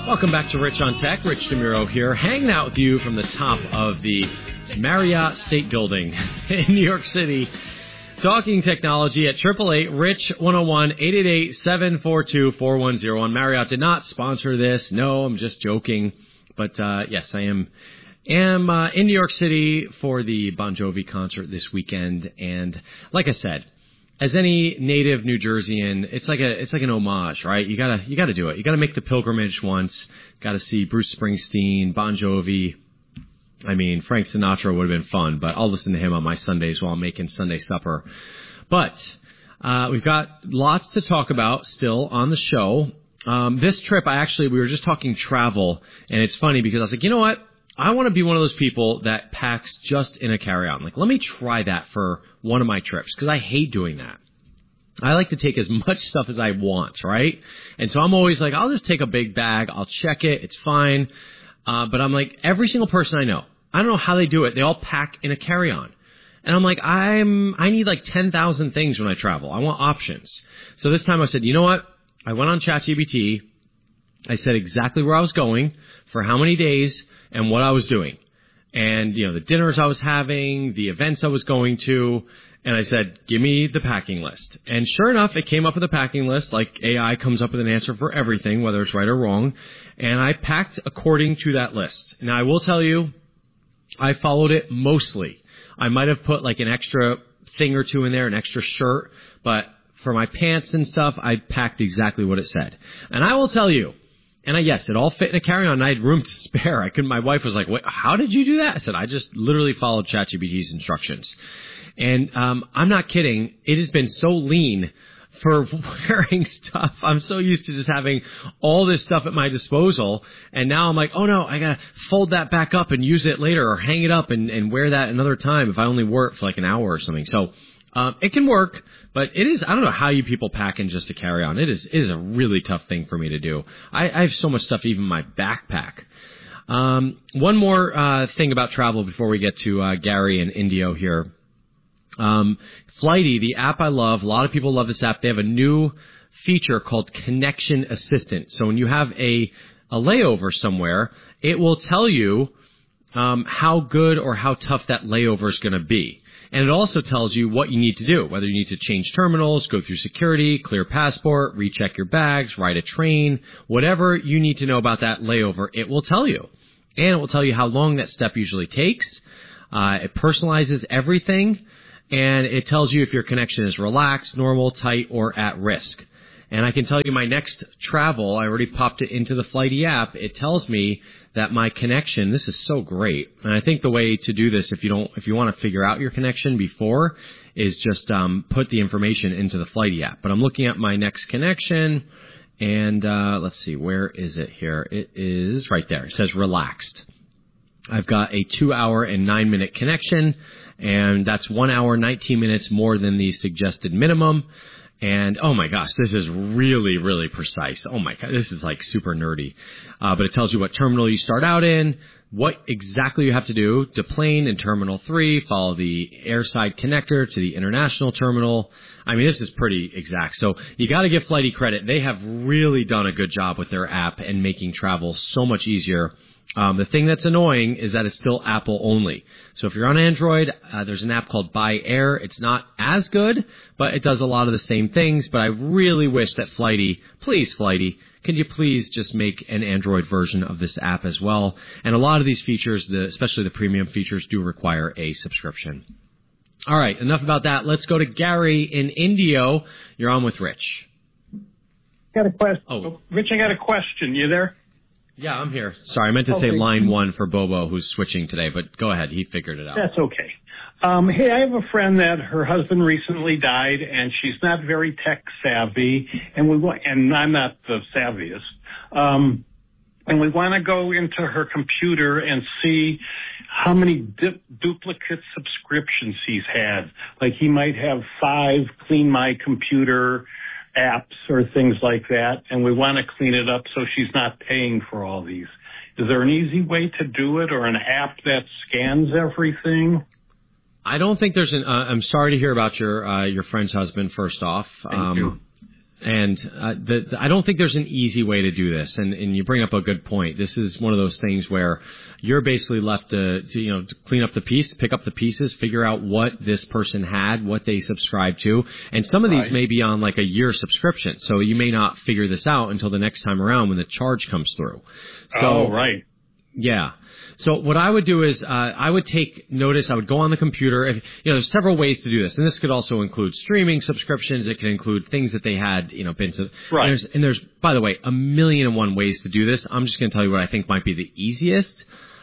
Welcome back to Rich on Tech. Rich DeMuro here, hanging out with you from the top of the Marriott State Building in New York City, talking technology at 888-RICH-101, 888-742-4101. Marriott did not sponsor this. No, I'm just joking. But yes, I am in New York City for the Bon Jovi concert this weekend. And like I said, as any native New Jerseyan, it's like an homage, right? You gotta do it. You gotta make the pilgrimage once. Gotta see Bruce Springsteen, Bon Jovi. I mean, Frank Sinatra would have been fun, but I'll listen to him on my Sundays while I'm making Sunday supper. But we've got lots to talk about still on the show. This trip, we were just talking travel, and it's funny because I was like, you know what? I want to be one of those people that packs just in a carry-on. Like, let me try that for one of my trips, because I hate doing that. I like to take as much stuff as I want, right? And so I'm always like, I'll just take a big bag. I'll check it. It's fine. But I'm like, every single person I don't know how they do it. They all pack in a carry-on. And I'm like, I need like 10,000 things when I travel. I want options. So this time I said, you know what? I went on ChatGPT. I said exactly where I was going, for how many days, and what I was doing. And, the dinners I was having, the events I was going to. And I said, give me the packing list. And sure enough, it came up with a packing list, like AI comes up with an answer for everything, whether it's right or wrong. And I packed according to that list. Now, I will tell you, I followed it mostly. I might have put like an extra thing or two in there, an extra shirt. But for my pants and stuff, I packed exactly what it said. And I will tell you, yes, it all fit in a carry-on, and I had room to spare. My wife was like, wait, how did you do that? I said, I just literally followed ChatGPT's instructions. And I'm not kidding. It has been so lean for wearing stuff. I'm so used to just having all this stuff at my disposal. And now I'm like, oh, no, I got to fold that back up and use it later, or hang it up and wear that another time if I only wore it for like an hour or something. So it can work, but it is, I don't know how you people pack in just to carry on. It is a really tough thing for me to do. I have so much stuff, even in my backpack. One more thing about travel before we get to Gary and Indio here. Flighty, the app I love, a lot of people love this app. They have a new feature called Connection Assistant. So when you have a layover somewhere, it will tell you how good or how tough that layover is going to be. And it also tells you what you need to do, whether you need to change terminals, go through security, clear passport, recheck your bags, ride a train, whatever you need to know about that layover, it will tell you. And it will tell you how long that step usually takes. It personalizes everything, and it tells you if your connection is relaxed, normal, tight, or at risk. And I can tell you my next travel, I already popped it into the Flighty app. It tells me that my connection, this is so great. And I think the way to do this, if you want to figure out your connection before, is just put the information into the Flighty app. But I'm looking at my next connection, and let's see, where is it here? It is right there. It says relaxed. I've got a 2-hour and 9-minute connection, and that's 1 hour, 19 minutes more than the suggested minimum. And, oh my gosh, this is really, really precise. Oh my God, this is like super nerdy. But it tells you what terminal you start out in, what exactly you have to do, deplane in Terminal 3, follow the airside connector to the international terminal. I mean, this is pretty exact. So you got to give Flighty credit. They have really done a good job with their app and making travel so much easier. The thing that's annoying is that it's still Apple only. So if you're on Android, there's an app called Buy Air. It's not as good, but it does a lot of the same things. But I really wish that Flighty, please Flighty, can you please just make an Android version of this app as well? And a lot of these features, especially the premium features, do require a subscription. All right, enough about that. Let's go to Gary in Indio. You're on with Rich. Got a question. Oh. Rich, I got a question. You there? Yeah, I'm here. Sorry, I meant to say line 1 for Bobo, who's switching today, but go ahead. He figured it out. That's okay. Hey, I have a friend that her husband recently died, and she's not very tech savvy, and I'm not the savviest. And we want to go into her computer and see how many duplicate subscriptions he's had. Like he might have 5 Clean My Computer apps or things like that, and we want to clean it up so she's not paying for all these. Is there an easy way to do it, or an app that scans everything? I don't think there's I'm sorry to hear about your friend's husband, first off. Thank you. And I don't think there's an easy way to do this. And you bring up a good point. This is one of those things where you're basically left to clean up the piece, pick up the pieces, figure out what this person had, what they subscribed to. And some of these may be on like a year subscription. So you may not figure this out until the next time around when the charge comes through. So, right. Yeah. So what I would do is I would take notice. I would go on the computer. There's several ways to do this, and this could also include streaming subscriptions. It could include things that they had, been to. Right. And there's, by the way, 1,000,001 ways to do this. I'm just going to tell you what I think might be the easiest.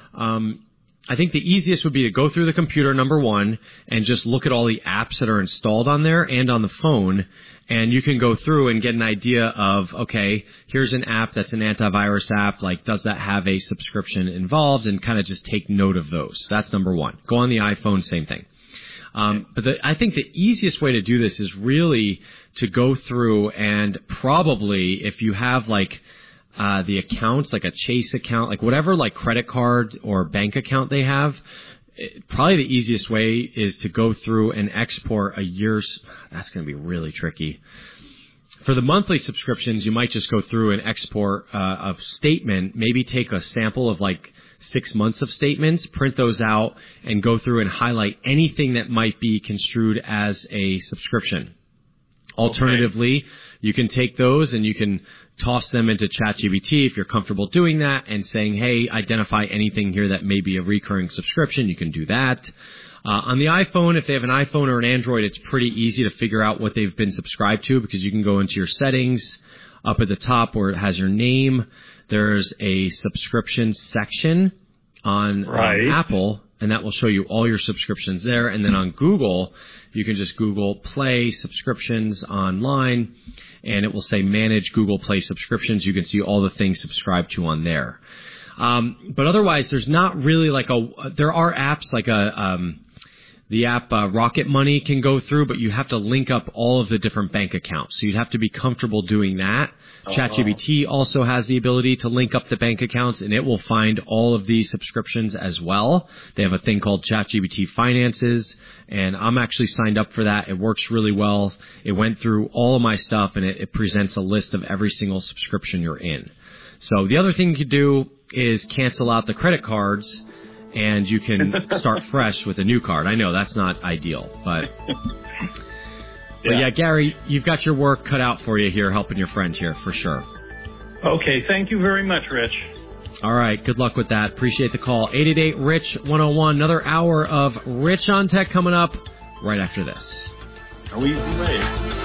I think the easiest would be to go through the computer, number one, and just look at all the apps that are installed on there and on the phone. And you can go through and get an idea of, okay, here's an app that's an antivirus app. Like, does that have a subscription involved? And kind of just take note of those. That's number one. Go on the iPhone, same thing. But I think the easiest way to do this is really to go through and probably, if you have like the accounts, like a Chase account, like whatever, like credit card or bank account they have, probably the easiest way is to go through and export a year's. That's going to be really tricky. For the monthly subscriptions, you might just go through and export a statement, maybe take a sample of like 6 months of statements, print those out, and go through and highlight anything that might be construed as a subscription. Alternatively, you can take those and you can toss them into ChatGPT if you're comfortable doing that and saying, hey, identify anything here that may be a recurring subscription. You can do that. On the iPhone, if they have an iPhone or an Android, it's pretty easy to figure out what they've been subscribed to because you can go into your settings up at the top where it has your name. There's a subscription section on Apple, and that will show you all your subscriptions there. And then on Google, you can just Google Play subscriptions online, and it will say Manage Google Play subscriptions. You can see all the things subscribed to on there. But otherwise, there's not really like there are apps like the app Rocket Money can go through, but you have to link up all of the different bank accounts. So you'd have to be comfortable doing that. ChatGPT also has the ability to link up the bank accounts, and it will find all of these subscriptions as well. They have a thing called ChatGPT Finances, and I'm actually signed up for that. It works really well. It went through all of my stuff, and it presents a list of every single subscription you're in. So the other thing you could do is cancel out the credit cards, and you can start fresh with a new card. I know that's not ideal, but yeah, Gary, you've got your work cut out for you here, helping your friend here for sure. Okay, thank you very much, Rich. All right, good luck with that. Appreciate the call. 888-RICH-101. Another hour of Rich on Tech coming up right after this. No easy way.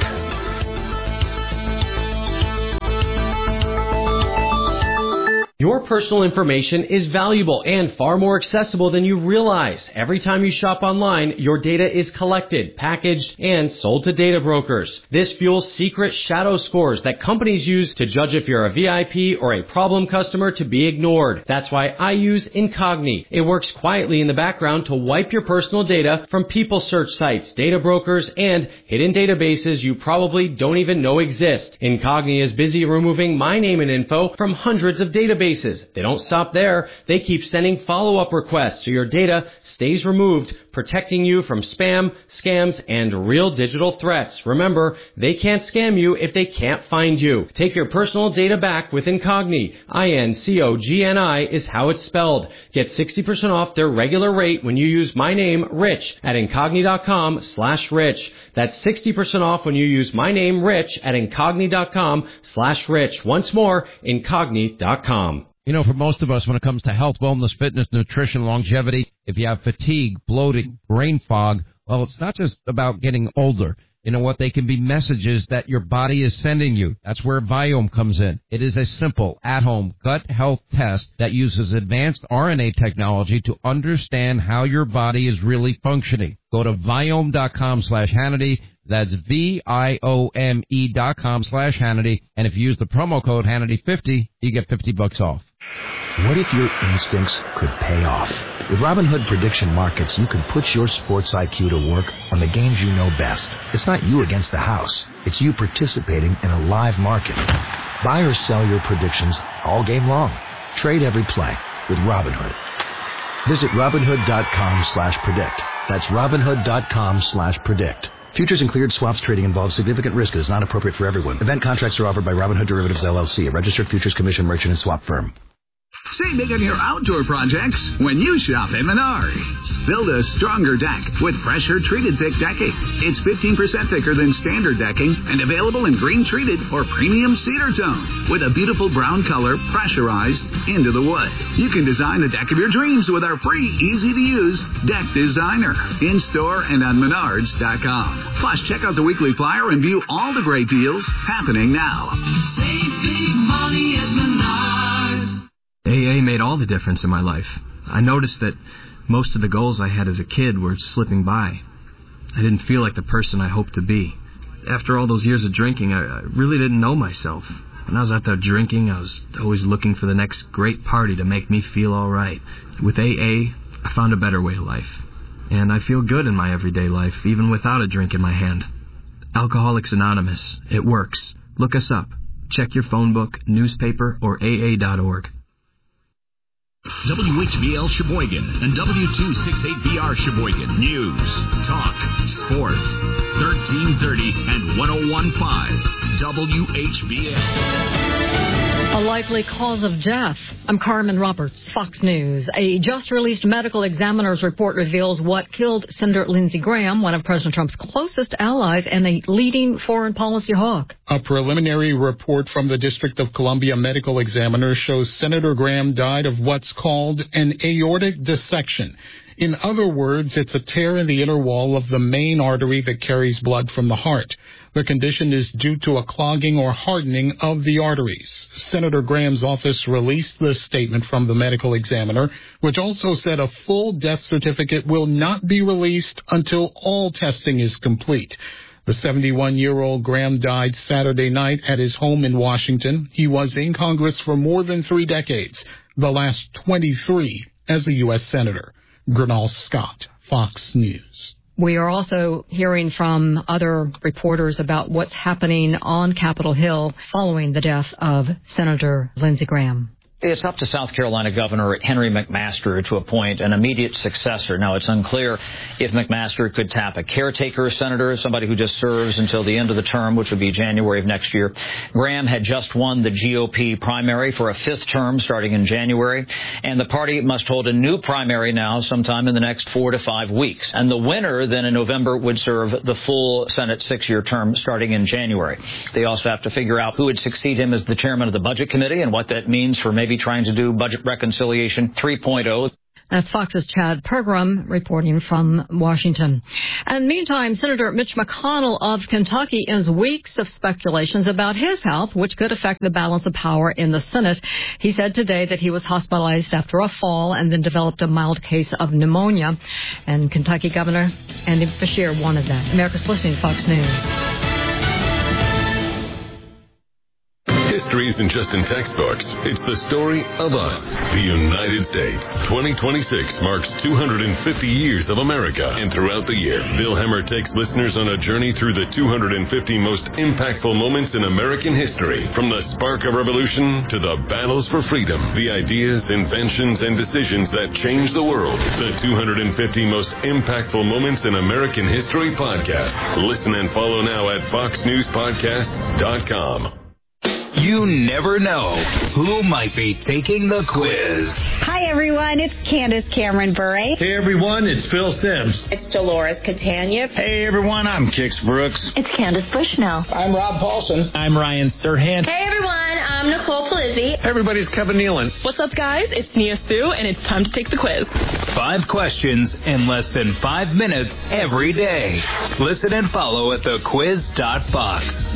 Your personal information is valuable and far more accessible than you realize. Every time you shop online, your data is collected, packaged, and sold to data brokers. This fuels secret shadow scores that companies use to judge if you're a VIP or a problem customer to be ignored. That's why I use Incogni. It works quietly in the background to wipe your personal data from people search sites, data brokers, and hidden databases you probably don't even know exist. Incogni is busy removing my name and info from hundreds of databases. They don't stop there. They keep sending follow-up requests so your data stays removed, protecting you from spam, scams, and real digital threats. Remember, they can't scam you if they can't find you. Take your personal data back with Incogni. Incogni is how it's spelled. Get 60% off their regular rate when you use my name, Rich, at Incogni.com/Rich. That's 60% off when you use my name, Rich, at Incogni.com/Rich. Once more, Incogni.com. You know, for most of us, when it comes to health, wellness, fitness, nutrition, longevity, if you have fatigue, bloating, brain fog, well, it's not just about getting older. You know what? They can be messages that your body is sending you. That's where Viome comes in. It is a simple, at-home gut health test that uses advanced RNA technology to understand how your body is really functioning. Go to Viome.com/Hannity. That's Viome.com/Hannity. And if you use the promo code Hannity50, you get $50 off. What if your instincts could pay off? With Robinhood Prediction Markets, you can put your sports IQ to work on the games you know best. It's not you against the house. It's you participating in a live market. Buy or sell your predictions all game long. Trade every play with Robinhood. Visit Robinhood.com/predict. That's Robinhood.com/predict. Futures and cleared swaps trading involves significant risk and is not appropriate for everyone. Event contracts are offered by Robinhood Derivatives LLC, a registered futures commission merchant and swap firm. Save big on your outdoor projects when you shop at Menards. Build a stronger deck with fresher treated thick decking. It's 15% thicker than standard decking and available in green treated or premium cedar tone with a beautiful brown color pressurized into the wood. You can design the deck of your dreams with our free, easy-to-use Deck Designer in store and on Menards.com. Plus, check out the weekly flyer and view all the great deals happening now. Save big money at Menards. AA made all the difference in my life. I noticed that most of the goals I had as a kid were slipping by. I didn't feel like the person I hoped to be. After all those years of drinking, I really didn't know myself. When I was out there drinking, I was always looking for the next great party to make me feel all right. With AA, I found a better way of life. And I feel good in my everyday life, even without a drink in my hand. Alcoholics Anonymous. It works. Look us up. Check your phone book, newspaper, or AA.org. WHBL Sheboygan and W268BR Sheboygan. News, talk, sports, 1330 and 101.5 WHBL. A likely cause of death. I'm Carmen Roberts, Fox News. A just-released medical examiner's report reveals what killed Senator Lindsey Graham, one of President Trump's closest allies and a leading foreign policy hawk. A preliminary report from the District of Columbia medical examiner shows Senator Graham died of what's called an aortic dissection. In other words, it's a tear in the inner wall of the main artery that carries blood from the heart. The condition is due to a clogging or hardening of the arteries. Senator Graham's office released this statement from the medical examiner, which also said a full death certificate will not be released until all testing is complete. The 71-year-old Graham died Saturday night at his home in Washington. He was in Congress for more than 3 decades, the last 23 as a U.S. Senator. Gernal Scott, Fox News. We are also hearing from other reporters about what's happening on Capitol Hill following the death of Senator Lindsey Graham. It's up to South Carolina Governor Henry McMaster to appoint an immediate successor. Now, it's unclear if McMaster could tap a caretaker senator, somebody who just serves until the end of the term, which would be January of next year. Graham had just won the GOP primary for a 5th term starting in January, and the party must hold a new primary now sometime in the next 4 to 5 weeks. And the winner then in November would serve the full Senate 6-year term starting in January. They also have to figure out who would succeed him as the chairman of the Budget Committee and what that means for maybe trying to do budget reconciliation 3.0. That's Fox's Chad Pergram reporting from Washington. And meantime, Senator Mitch McConnell of Kentucky ends weeks of speculations about his health, which could affect the balance of power in the Senate. He said today that he was hospitalized after a fall and then developed a mild case of pneumonia. And Kentucky Governor Andy Beshear wanted that. America's listening to Fox News. History isn't just in textbooks. It's the story of us, the United States. 2026 marks 250 years of America. And throughout the year, Bill Hemmer takes listeners on a journey through the 250 most impactful moments in American history. From the spark of revolution to the battles for freedom, the ideas, inventions, and decisions that changed the world. The 250 most impactful moments in American history podcast. Listen and follow now at foxnewspodcasts.com. You never know who might be taking the quiz. Hi, everyone. It's Candace Cameron Bure. Hey, everyone. It's Phil Sims. It's Dolores Catania. Hey, everyone. I'm Kix Brooks. It's Candace Bushnell. I'm Rob Paulson. I'm Ryan Serhant. Hey, everyone. I'm Nicole Polizzi. Everybody's Kevin Nealon. What's up, guys? It's Nia Sue, and it's time to take the quiz. 5 questions in less than 5 minutes every day. Listen and follow at thequiz.fox.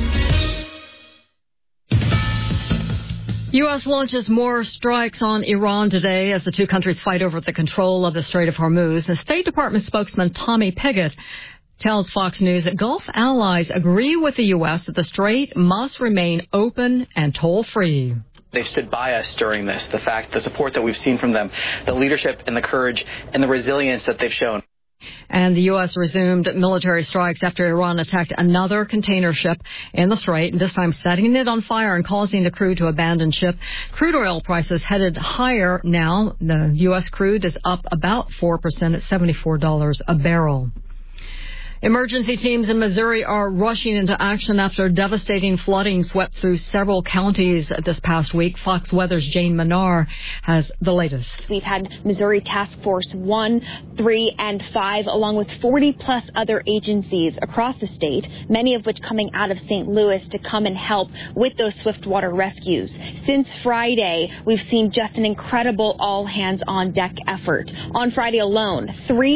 U.S. launches more strikes on Iran today as the two countries fight over the control of the Strait of Hormuz. The State Department spokesman Tommy Pigott tells Fox News that Gulf allies agree with the U.S. that the strait must remain open and toll-free. They've stood by us during this, the support that we've seen from them, the leadership and the courage and the resilience that they've shown. And the U.S. resumed military strikes after Iran attacked another container ship in the strait, this time setting it on fire and causing the crew to abandon ship. Crude oil prices headed higher now. The U.S. crude is up about 4% at $74 a barrel. Emergency teams in Missouri are rushing into action after devastating flooding swept through several counties this past week. Fox Weather's Jane Menard has the latest. We've had Missouri Task Force 1, 3, and 5, along with 40-plus other agencies across the state, many of which coming out of St. Louis to come and help with those swiftwater rescues. Since Friday, we've seen just an incredible all-hands-on-deck effort. On Friday alone,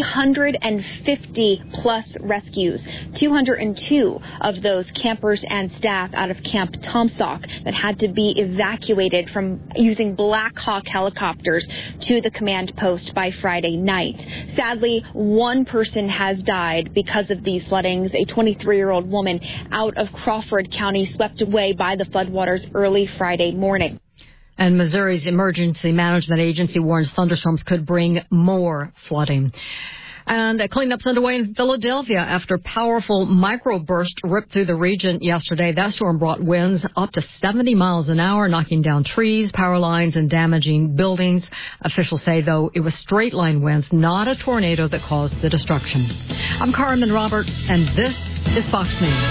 350-plus rescues, 202 of those campers and staff out of Camp Tomsock that had to be evacuated from using Black Hawk helicopters to the command post by Friday night. Sadly, one person has died because of these floodings, a 23-year-old woman out of Crawford County swept away by the floodwaters early Friday morning. And Missouri's Emergency Management Agency warns thunderstorms could bring more flooding. And cleanup's underway in Philadelphia after powerful microburst ripped through the region yesterday. That storm brought winds up to 70 miles an hour, knocking down trees, power lines, and damaging buildings. Officials say, though, it was straight-line winds, not a tornado that caused the destruction. I'm Carmen Roberts, and this is Fox News.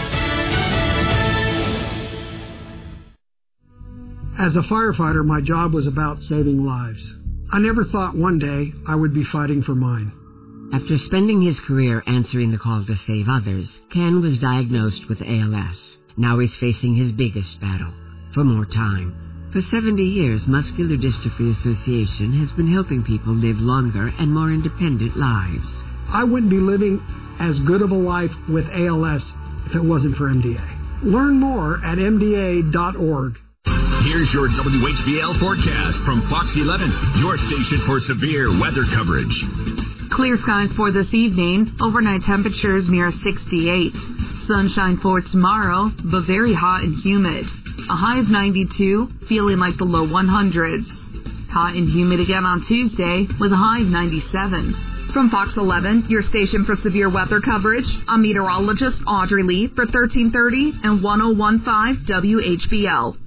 As a firefighter, my job was about saving lives. I never thought one day I would be fighting for mine. After spending his career answering the call to save others, Ken was diagnosed with ALS. Now he's facing his biggest battle, for more time. For 70 years, Muscular Dystrophy Association has been helping people live longer and more independent lives. I wouldn't be living as good of a life with ALS if it wasn't for MDA. Learn more at MDA.org. Here's your WHBL forecast from Fox 11, your station for severe weather coverage. Clear skies for this evening. Overnight temperatures near 68. Sunshine for tomorrow, but very hot and humid. A high of 92, feeling like the low 100s. Hot and humid again on Tuesday with a high of 97. From Fox 11, your station for severe weather coverage, I'm meteorologist Audrey Lee for 1330 and 1015 WHBL.